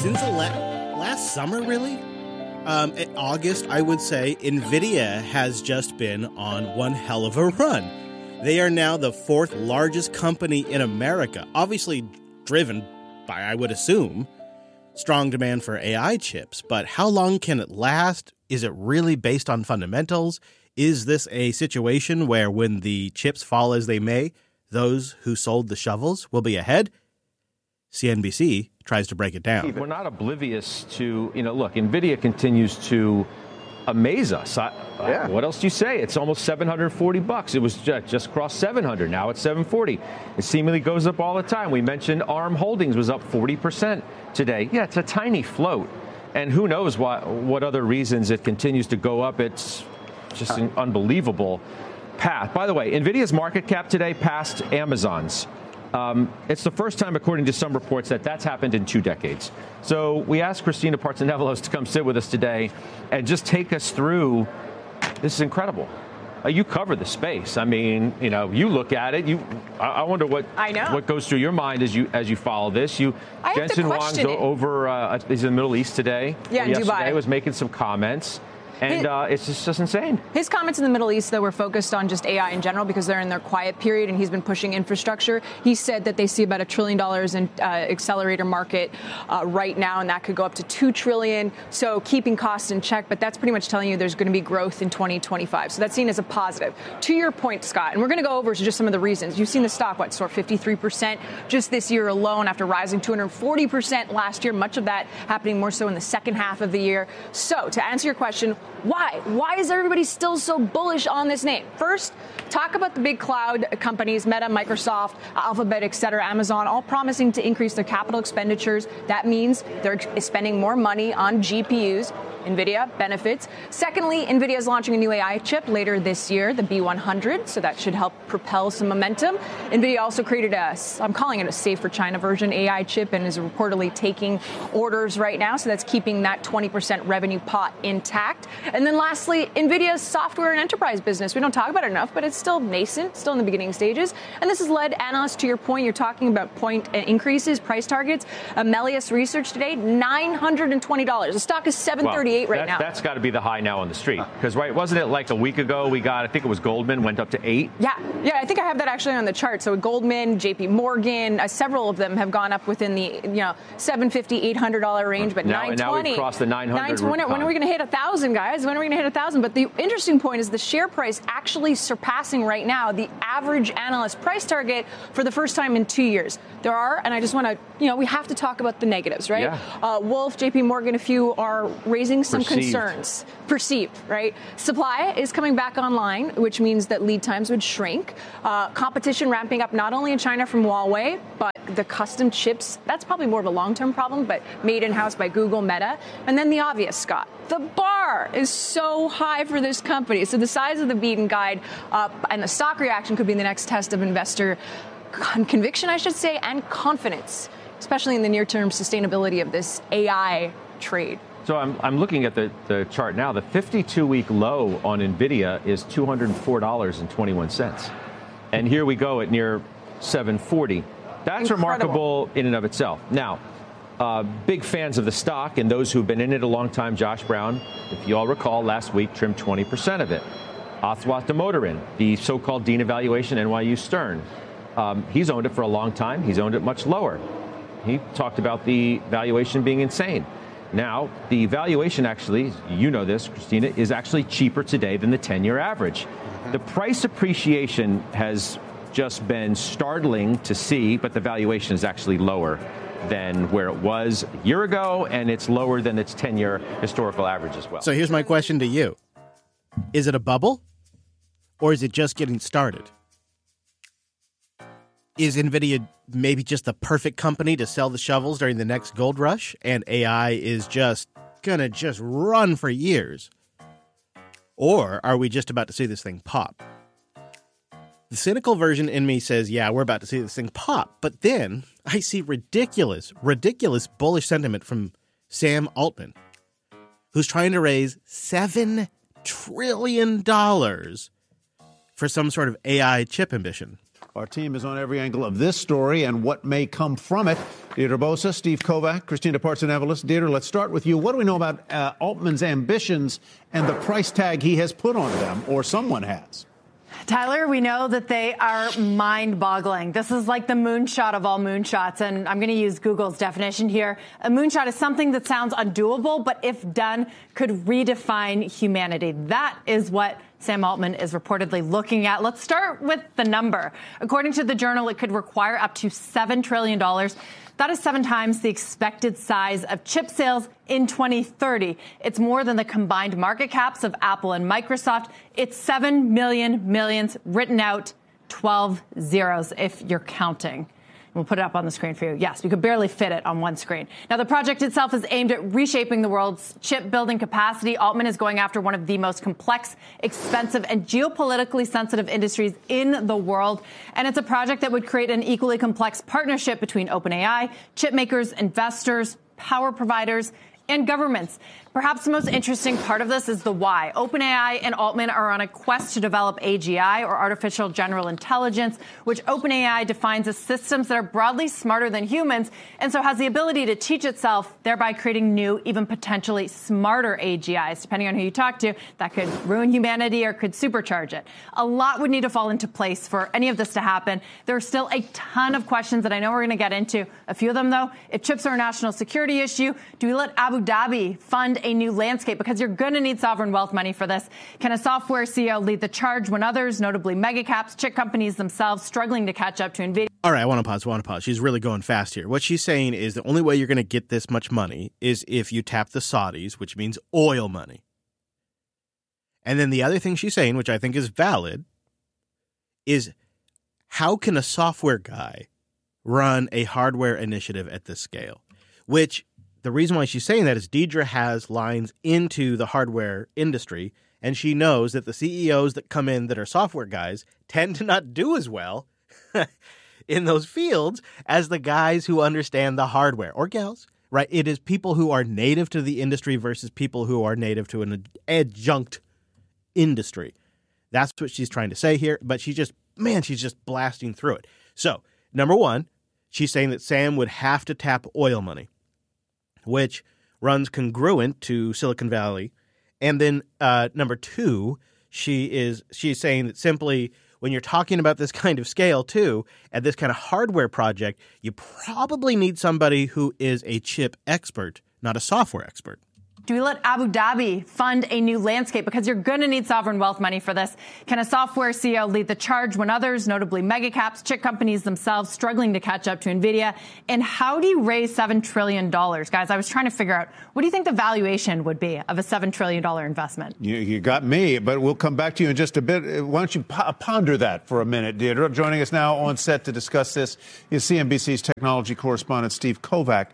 since last summer, really, in August, I would say NVIDIA has just been on one hell of a run. They are now the fourth largest company in America, obviously driven by, I would assume, strong demand for AI chips. But how long can it last? Is it really based on fundamentals? Is this a situation where when the chips fall as they may, those who sold the shovels will be ahead? CNBC tries to break it down. We're not oblivious to, look, NVIDIA continues to amaze us. What else do you say? It's almost $740. It was just crossed 700. Now it's 740. It seemingly goes up all the time. We mentioned ARM Holdings was up 40% today. Yeah, it's a tiny float. And who knows what other reasons it continues to go up. It's just an unbelievable path. By the way, NVIDIA's market cap today passed Amazon's. It's the first time, according to some reports, that's happened in 2 decades. So we asked Christina Partsinevelos to come sit with us today and just take us through. This is incredible. You cover the space. I mean, you look at it. I wonder what goes through your mind as you follow this. Jensen Huang's over. He's in the Middle East today. Yeah, in yesterday Dubai. Was making some comments. And it's just insane. His comments in the Middle East, though, were focused on just AI in general because they're in their quiet period, and he's been pushing infrastructure. He said that they see about $1 trillion in accelerator market right now, and that could go up to $2 trillion. So keeping costs in check, but that's pretty much telling you there's going to be growth in 2025. So that's seen as a positive. To your point, Scott, and we're going to go over just some of the reasons. You've seen the stock, soar 53% just this year alone after rising 240% last year, much of that happening more so in the second half of the year. So to answer your question, why? Why is everybody still so bullish on this name? First, talk about the big cloud companies, Meta, Microsoft, Alphabet, et cetera, Amazon, all promising to increase their capital expenditures. That means they're spending more money on GPUs. NVIDIA benefits. Secondly, NVIDIA is launching a new AI chip later this year, the B100, so that should help propel some momentum. NVIDIA also created I'm calling it a safe for China version AI chip and is reportedly taking orders right now, so that's keeping that 20% revenue pot intact. And then lastly, NVIDIA's software and enterprise business. We don't talk about it enough, but it's still nascent, still in the beginning stages. And this has led analysts, to your point, you're talking about point increases, price targets. Melius Research today, $920. The stock is $738 right now. That's got to be the high now on the street. Because, wasn't it like a week ago we got, I think it was Goldman, went up to 8? Yeah, I think I have that actually on the chart. So Goldman, JP Morgan, several of them have gone up within the, $750, $800 range, but $920. Now we've crossed the 900. When are we going to hit 1,000, guys? When are we going to hit 1,000? But the interesting point is the share price actually surpassing right now the average analyst price target for the first time in 2 years. There are, and I just want to, we have to talk about the negatives, right? Yeah. Wolf, JP Morgan, a few are raising some concerns. Perceived, right? Supply is coming back online, which means that lead times would shrink. Competition ramping up not only in China from Huawei, but the custom chips. That's probably more of a long-term problem, but made in-house by Google, Meta. And then the obvious, Scott. The bar is so high for this company. So the size of the beat and guide and the stock reaction could be the next test of investor conviction, I should say, and confidence, especially in the near-term sustainability of this AI trade. So I'm looking at the chart now. The 52-week low on NVIDIA is $204.21. And here we go at near 740. That's remarkable in and of itself. Now, big fans of the stock and those who've been in it a long time, Josh Brown, if you all recall, last week trimmed 20% of it. Athwat Damodaran, the so-called dean of valuation, NYU Stern. He's owned it for a long time. He's owned it much lower. He talked about the valuation being insane. Now, the valuation actually, you know this, Christina, is actually cheaper today than the 10-year average. The price appreciation has just been startling to see, but the valuation is actually lower than where it was a year ago, and it's lower than its 10-year historical average as well. So here's my question to you. Is it a bubble, or is it just getting started? Is NVIDIA maybe just the perfect company to sell the shovels during the next gold rush, and AI is just going to run for years? Or are we just about to see this thing pop? The cynical version in me says, yeah, we're about to see this thing pop. But then I see ridiculous bullish sentiment from Sam Altman, who's trying to raise $7 trillion for some sort of AI chip ambition. Our team is on every angle of this story and what may come from it. Deirdre Bosa, Steve Kovac, Christina Partsinevelos. Deirdre, let's start with you. What do we know about Altman's ambitions and the price tag he has put on them, or someone has? Tyler, we know that they are mind-boggling. This is like the moonshot of all moonshots, and I'm going to use Google's definition here. A moonshot is something that sounds undoable, but if done, could redefine humanity. That is what Sam Altman is reportedly looking at. Let's start with the number. According to the Journal, it could require up to $7 trillion. That is 7 times the expected size of chip sales in 2030. It's more than the combined market caps of Apple and Microsoft. It's 7 million millions written out, 12 zeros if you're counting. We'll put it up on the screen for you. Yes, we could barely fit it on one screen. Now, the project itself is aimed at reshaping the world's chip building capacity. Altman is going after one of the most complex, expensive, and geopolitically sensitive industries in the world. And it's a project that would create an equally complex partnership between OpenAI, chip makers, investors, power providers, and governments. Perhaps the most interesting part of this is the why. OpenAI and Altman are on a quest to develop AGI, or artificial general intelligence, which OpenAI defines as systems that are broadly smarter than humans and so has the ability to teach itself, thereby creating new, even potentially smarter AGIs. Depending on who you talk to, that could ruin humanity or could supercharge it. A lot would need to fall into place for any of this to happen. There are still a ton of questions that I know we're going to get into. A few of them, though, if chips are a national security issue, do we let Abu Dhabi fund a new landscape? Because you're going to need sovereign wealth money for this. Can a software CEO lead the charge when others, notably megacaps, chip companies themselves, struggling to catch up to NVIDIA? All right, I want to pause. She's really going fast here. What she's saying is the only way you're going to get this much money is if you tap the Saudis, which means oil money. And then the other thing she's saying, which I think is valid, is how can a software guy run a hardware initiative at this scale? Which the reason why she's saying that is Deirdre has lines into the hardware industry, and she knows that the CEOs that come in that are software guys tend to not do as well in those fields as the guys who understand the hardware, or gals, right? It is people who are native to the industry versus people who are native to an adjunct industry. That's what she's trying to say here, but she's just blasting through it. So, number one, she's saying that Sam would have to tap oil money, which runs congruent to Silicon Valley. And then number two, she's saying that simply when you're talking about this kind of scale too, and this kind of hardware project, you probably need somebody who is a chip expert, not a software expert. Do we let Abu Dhabi fund a new landscape? Because you're going to need sovereign wealth money for this. Can a software CEO lead the charge when others, notably megacaps, chip companies themselves, struggling to catch up to NVIDIA? And how do you raise $7 trillion? Guys, I was trying to figure out, what do you think the valuation would be of a $7 trillion investment? You got me, but we'll come back to you in just a bit. Why don't you ponder that for a minute, Deirdre? Joining us now on set to discuss this is CNBC's technology correspondent, Steve Kovac.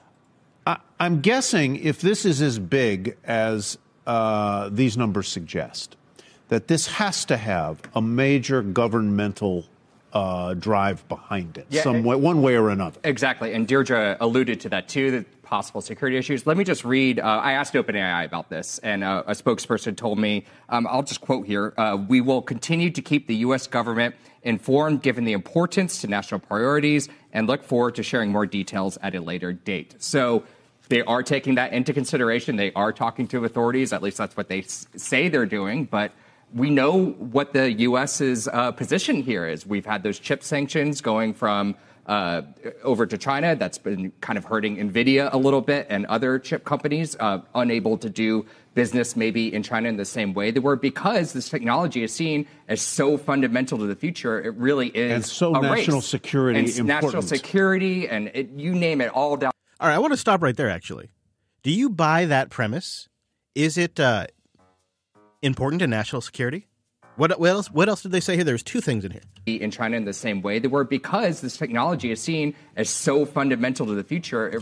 I'm guessing if this is as big as these numbers suggest, that this has to have a major governmental drive behind it, one way or another. Exactly. And Deirdre alluded to that, too, the possible security issues. Let me just read. I asked OpenAI about this, and a spokesperson told me, I'll just quote here, we will continue to keep the U.S. government informed given the importance to national priorities and look forward to sharing more details at a later date. So they are taking that into consideration. They are talking to authorities. At least that's what they say they're doing. But we know what the U.S.'s position here is. We've had those chip sanctions going from over to China. That's been kind of hurting NVIDIA a little bit and other chip companies unable to do business maybe in China in the same way they were, because this technology is seen as so fundamental to the future. It really is. And so national security important. National security and you name it all down. All right, I want to stop right there, actually. Do you buy that premise? Is it important to national security? What else did they say here? There's two things in here. In China in the same way they were, because this technology is seen as so fundamental to the future.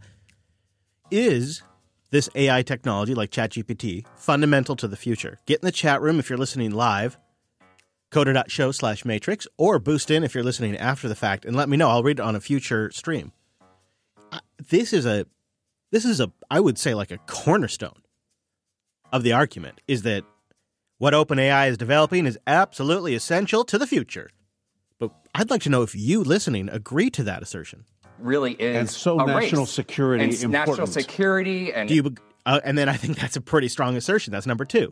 Is this AI technology like ChatGPT fundamental to the future? Get in the chat room if you're listening live, coder.show/matrix, or boost in if you're listening after the fact, and let me know. I'll read it on a future stream. This is I would say, like a cornerstone of the argument, is that what OpenAI is developing is absolutely essential to the future. But I'd like to know if you listening agree to that assertion. really is and so a national race. security and important. national security and and then I think that's a pretty strong assertion. That's number two.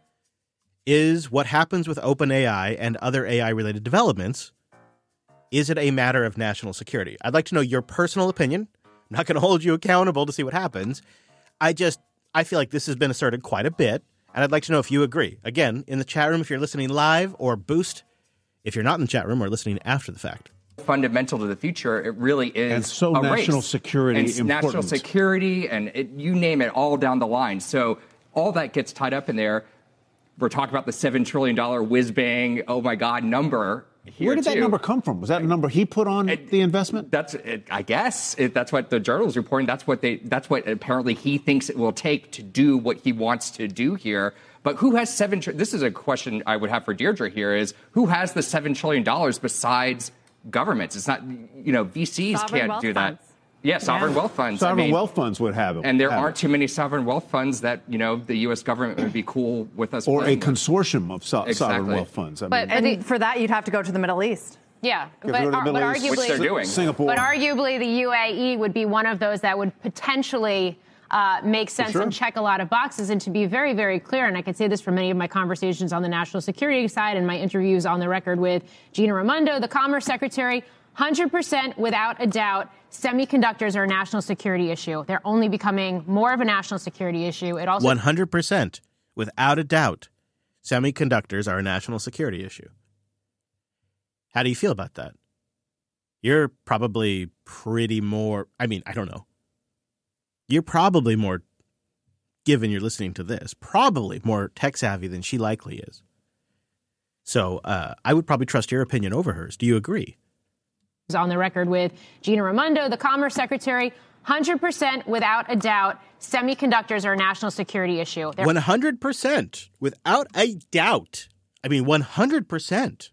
Is what happens with OpenAI and other AI-related developments, is it a matter of national security? I'd like to know your personal opinion. I'm not going to hold you accountable to see what happens. I feel like this has been asserted quite a bit, and I'd like to know if you agree. Again, in the chat room, if you're listening live, or Boost, if you're not in the chat room or listening after the fact. fundamental to the future. It really is and so a national race. security and important. national security and you name it, all down the line. So all that gets tied up in there. We're talking about the $7 trillion whiz-bang, oh my God, number here. Where did that number come from? Was that a number he put on the investment? That's it, I guess. That's what the journal is reporting. That's what apparently he thinks it will take to do what he wants to do here. But who has $7 trillion? This is a question I would have for Deirdre here is who has the $7 trillion besides governments? It's not, VCs Sovereign can't do funds. that. Yeah, sovereign wealth funds. Sovereign wealth funds would have them. And there aren't too many sovereign wealth funds that, the U.S. government would be cool with us. Or a consortium of sovereign wealth funds. And for that, you'd have to go to the Middle East. Yeah, but arguably, which they're doing. Singapore. But arguably, the UAE would be one of those that would potentially make sense and check a lot of boxes. And to be very, very clear, and I can say this from many of my conversations on the national security side and my interviews on the record with Gina Raimondo, the Commerce Secretary, 100% without a doubt, semiconductors are a national security issue. They're only becoming more of a national security issue. It also 100% without a doubt, semiconductors are a national security issue. How do you feel about that? You're probably pretty more, I don't know. You're probably more, given you're listening to this, probably more tech savvy than she likely is. So I would probably trust your opinion over hers. Do you agree? On the record with Gina Raimondo, the Commerce Secretary, 100% without a doubt, semiconductors are a national security issue. 100% without a doubt. 100%.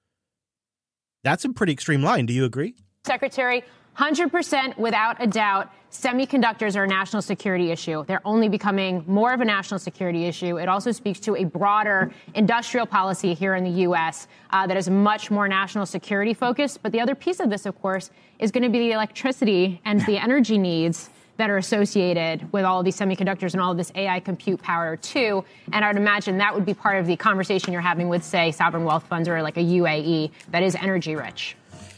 That's a pretty extreme line. Do you agree? Secretary, 100% without a doubt, semiconductors are a national security issue. They're only becoming more of a national security issue. It also speaks to a broader industrial policy here in the U.S. That is much more national security focused. But the other piece of this, of course, is going to be the electricity and the energy needs that are associated with all of these semiconductors and all of this AI compute power, too. And I would imagine that would be part of the conversation you're having with, say, sovereign wealth funds or like a UAE that is energy rich.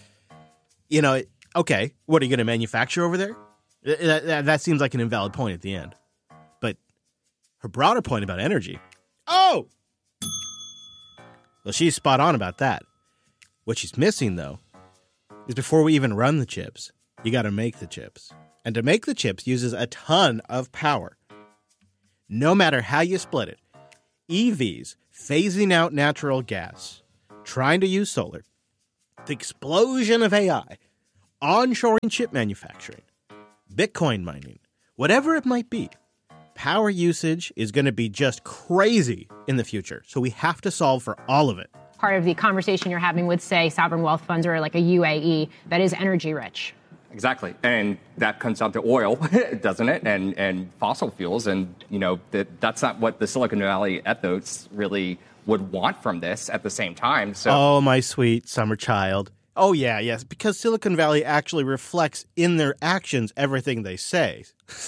Okay, what are you going to manufacture over there? That seems like an invalid point at the end. But her broader point about energy. Oh! Well, she's spot on about that. What she's missing, though, is before we even run the chips, you got to make the chips. And to make the chips uses a ton of power. No matter how you split it. EVs, phasing out natural gas, trying to use solar, the explosion of AI, onshoring chip manufacturing, Bitcoin mining, whatever it might be, power usage is going to be just crazy in the future. So we have to solve for all of it. Part of the conversation you're having with, say, sovereign wealth funds or like a UAE that is energy rich. Exactly. And that comes down to oil, doesn't it? And fossil fuels. And, that's not what the Silicon Valley ethos really would want from this at the same time. So, oh, my sweet summer child. Oh, yeah, yes, because Silicon Valley actually reflects in their actions everything they say.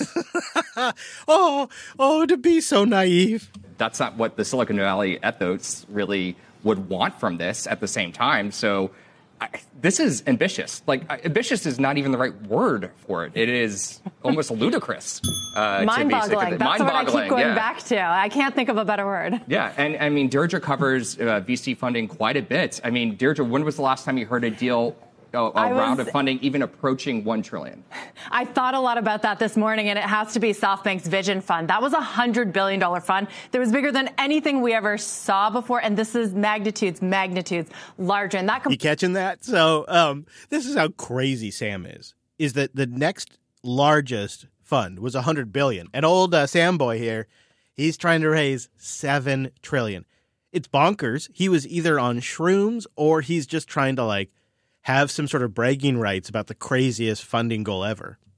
Oh, to be so naive. That's not what the Silicon Valley ethos really would want from this at the same time. So this is ambitious. Ambitious is not even the right word for it. It is almost ludicrous. Mind-boggling. That's what I keep going back to. I can't think of a better word. Yeah, and Deirdre covers VC funding quite a bit. Deirdre, when was the last time you heard a deal, a round of funding even approaching $1 trillion? I thought a lot about that this morning, and it has to be SoftBank's Vision Fund. That was a $100 billion fund that was bigger than anything we ever saw before, and this is magnitudes larger. And that you catching that? So this is how crazy Sam is that the next largest fund was $100 billion. And old Sam boy here, he's trying to raise $7 trillion. It's bonkers. He was either on shrooms or he's just trying to have some sort of bragging rights about the craziest funding goal ever.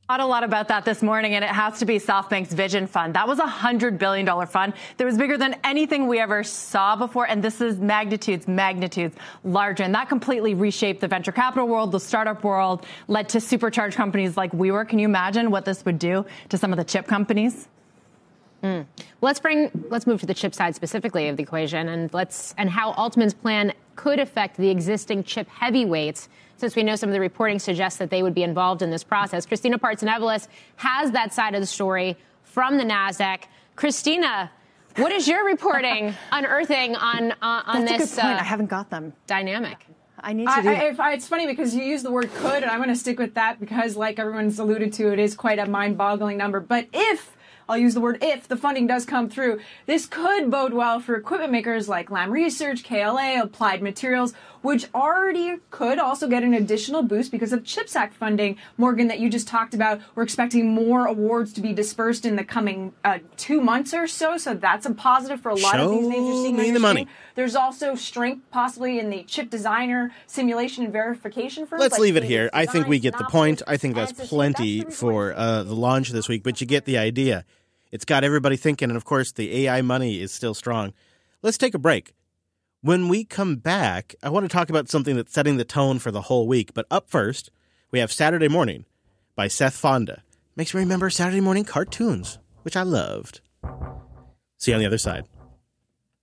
Thought a lot about that this morning, and it has to be SoftBank's Vision Fund. That was a $100 billion fund that was bigger than anything we ever saw before, and this is magnitudes larger. And that completely reshaped the venture capital world, the startup world, led to supercharged companies like WeWork. Can you imagine what this would do to some of the chip companies? Let's move to the chip side specifically of the equation, and how Altman's plan could affect the existing chip heavyweights, since we know some of the reporting suggests that they would be involved in this process. Christina Partsinevelos has that side of the story from the NASDAQ. Christina, what is your reporting unearthing on That's this? A good point. I haven't got them. Dynamic. I need to do it's funny because you use the word could, and I'm going to stick with that because, like everyone's alluded to, it is quite a mind-boggling number. But I'll use the word if the funding does come through, this could bode well for equipment makers like Lam Research, KLA, Applied Materials, which already could also get an additional boost because of CHIPS Act funding. Morgan, that you just talked about, we're expecting more awards to be dispersed in the coming 2 months or so. So that's a positive for a lot of these names you're seeing on your screen. There's also strength possibly in the chip designer simulation and verification firms. Let's leave it here. I think we get the point. I think that's plenty for the launch this week, but you get the idea. It's got everybody thinking, and of course, the AI money is still strong. Let's take a break. When we come back, I want to talk about something that's setting the tone for the whole week. But up first, we have Saturday Morning by Seth Fonda. Makes me remember Saturday morning cartoons, which I loved. See you on the other side.